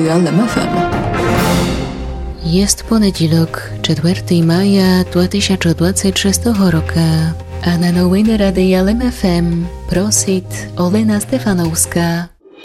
Lem FM. Jest poniedziałek, 4 maja 2026 roku, a na nowiny Radia Lem FM prosi Olena Stefanowska.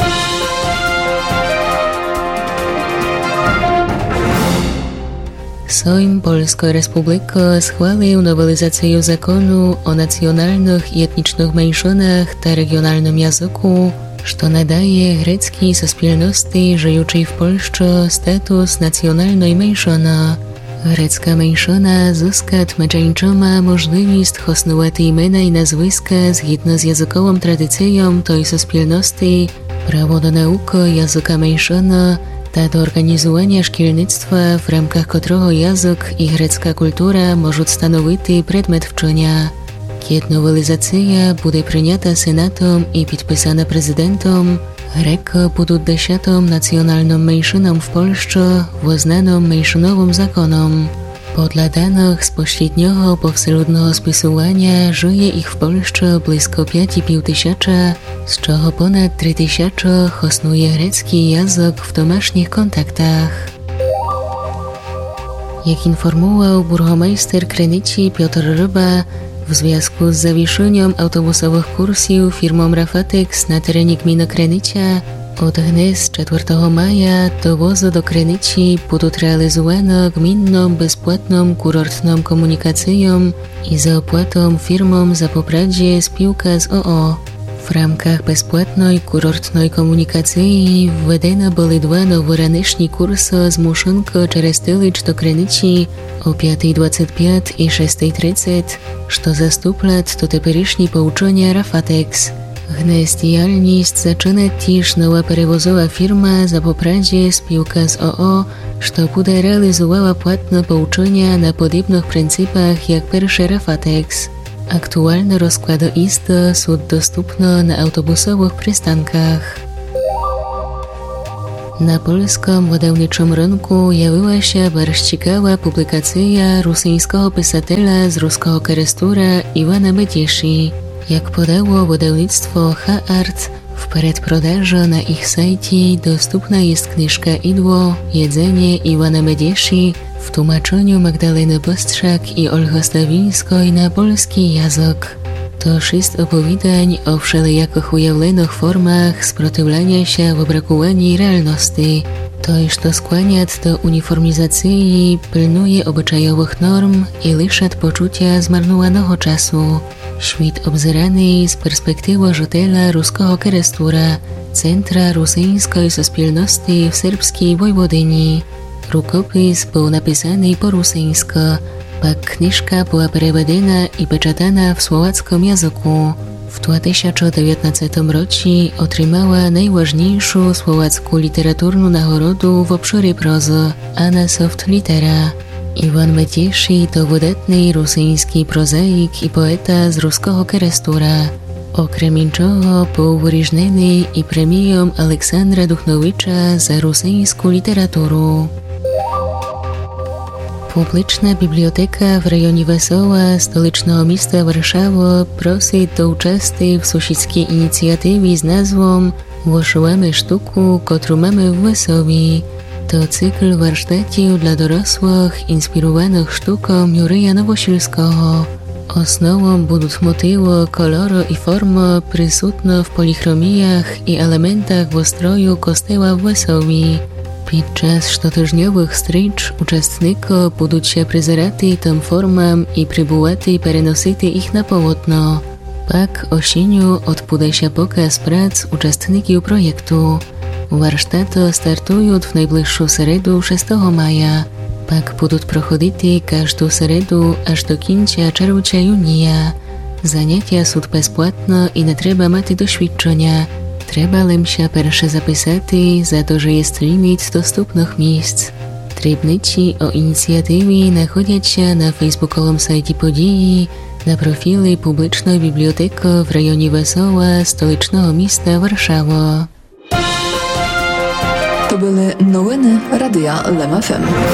Sejm Polskiej Republiki schwalił nowelizację zakonu o nacjonalnych i etnicznych mniejszościach ta regionalnym języku, co nadaje greckiej spólności żyjącej w Polsce status nacjonalnej mniejszości. Grecka mniejszość zyska meczeńczoma możliwość hosnować imiona i nazwiska zgodnie z językową tradycją tej spólności, prawo do nauki języka mniejszości, do organizowania szkolnictwa, w ramach którego język i grecka kultura mogą stanowić przedmiot wczenia. Kiedy nowelizacja będzie przyjęta Senatem i podpisana prezydentem, Greki będą 10. nacjonalną mniejszoną w Polsce, uznaną mniejszynowym zakonem. Podle danych z pośredniego powszechnego spisywania żyje ich w Polsce blisko 5,5 tysiąca, z czego ponad 3 tysiące hosnuje grecki język w domasznych kontaktach. Jak informował burgomeister Krynicy Piotr Ryba, w związku z zawieszeniem autobusowych kursów firmą Rafatex na terenie gminy Krynica, od dnes 4 maja dowozy do Krynicy będą realizowane gminną bezpłatną kurortną komunikacją i za opłatą firmom za popradzie spółka z OO. W ramach bezpłatnej kurortnej komunikacji wwedene były 2 noworanyczne kursy z Muszynka przez Tylicz do Krynicy o 5:25 i 6:30, co zastupla to teperycznie pouczenia Rafatex. Dnes działalność zaczyna też nowa przewozowa firma za popradzie spółka z OO, co będzie realizowała płatne pouczenia na podobnych pryncypach jak pierwszy Rafatex. Aktualne rozkłady isty są dostępne na autobusowych przystankach. Na polskim wydawniczym rynku jawiła się bardzo ciekawa publikacja rosyjskiego pisatela z ruskiego Kerestura Iwana Medieszy. Jak podało wydawnictwo H-Art, w przedprzedaży na ich sajcie dostępna jest książka Idło, jedzenie Iwana Medieszy w tłumaczeniu Magdaleny Bystrzak i Olgi Stawińskiej na polski język. To 6 opowiadań o wszelijakich ujawionych formach sprzeciwiania się wybrakowaniu realności. To, co skłania do uniformizacji, pilnuje obyczajowych norm i liszy poczucia zmarnowanego czasu. Świat obzerany z perspektywy życiela ruskiego Kerestura, centra rosyjskiej spólności w serbskiej Wojwodyni. Rukopis był napisany po rosyjsku, pak książka była przewodzona i peczatana w słowackim języku. W 2019 roku otrzymała najważniejszą słowacką literaturną nagrodę w obszarze prozy Anna Soft Litera. Iwan Medieszy to wydatny rosyjski prozaik i poeta z ruskiego Kerestura. Okrem czego był wyróżniony i premią Aleksandra Duchnowicza za rosyjską literaturę. Publiczna biblioteka w rejonie Wesoła, stolicznego miasta Warszawa, prosi do uczestnictwa w sąsiedzkiej inicjatywie z nazwą Włoszyłamy sztuku, którą mamy w Wesowie. To cykl warsztatów dla dorosłych inspirowanych sztuką Jurija Nowosilskiego. Osnową będą motywy, kolory i formy przysutne w polichromijach i elementach w ustroju kościoła w Wesowie. Podczas cotygodniowych wstycz uczestnicy będą się przyzerati tym formom i próbować przenosić ich na polotno. Pak osieniu odbude się pokaz prac uczestników projektu. Warsztaty startują w najbliższą środę 6 maja. Pak będą prochodzić każdą środę aż do końca czerwca-junia. Zajęcia są bezpłatne i nie trzeba mieć doświadczenia. Trzeba lim się pierwsze zapisać, za to, że jest limit dostępnych miejsc. Trebnici o inicjatywie nachodzą się na facebookowym sajcie podії, na profili publicznej biblioteki w rejonie Wesoła, stolicznego miasta Warszawa. To były nowiny Radia Lem FM.